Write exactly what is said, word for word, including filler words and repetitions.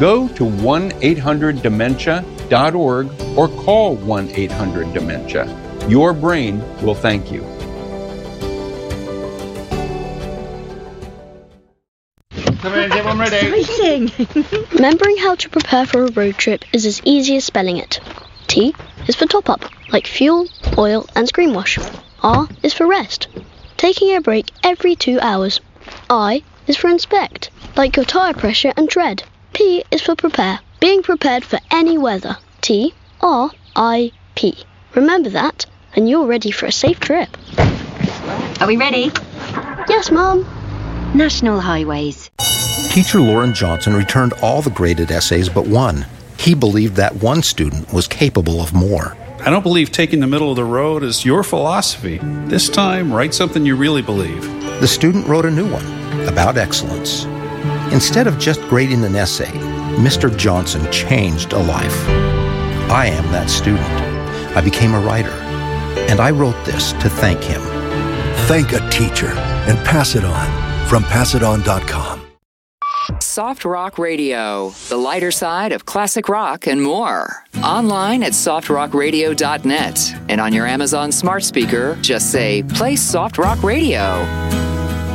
Go to one eight hundred dementia dot org or call one eight hundred dementia. Your brain will thank you. Come in, everyone ready? Exciting! Remembering how to prepare for a road trip is as easy as spelling it. T is for top up, like fuel, oil, and screen wash. R is for rest, taking a break every two hours. I is for inspect, like your tyre pressure and tread. P is for prepare, being prepared for any weather. T R I P. Remember that, and you're ready for a safe trip. Are we ready? Yes, Mum. National Highways. Teacher Lauren Johnson returned all the graded essays but one. He believed that one student was capable of more. I don't believe taking the middle of the road is your philosophy. This time, write something you really believe. The student wrote a new one about excellence. Instead of just grading an essay, Mister Johnson changed a life. I am that student. I became a writer, and I wrote this to thank him. Thank a teacher and pass it on from pass it on dot com. Soft Rock Radio, the lighter side of classic rock and more. Online at soft rock radio dot net and on your Amazon smart speaker, just say, play Soft Rock Radio.